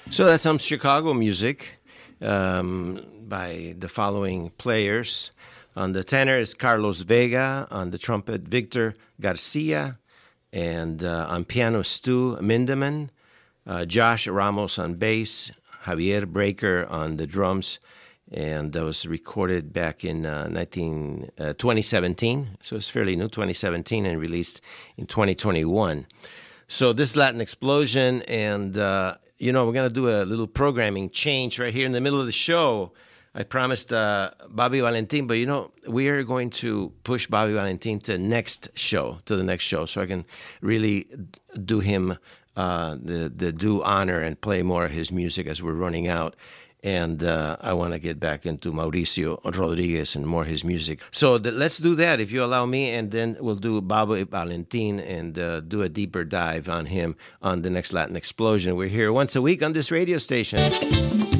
So that's some Chicago music by the following players. On the tenor is Carlos Vega, on the trumpet Victor Garcia, and on piano Stu Mindeman, Josh Ramos on bass, Javier Breaker on the drums, and that was recorded back in 2017, so it's fairly new, 2017, and released in 2021. So this Latin Explosion, and we're going to do a little programming change right here in the middle of the show. I promised Bobby Valentin, but we are going to push Bobby Valentin to the next show, so I can really do him the due honor and play more of his music as we're running out. And I want to get back into Mauricio Rodriguez and more of his music. So let's do that, if you allow me, and then we'll do Bobby Valentin and do a deeper dive on him on the next Latin Explosion. We're here once a week on this radio station.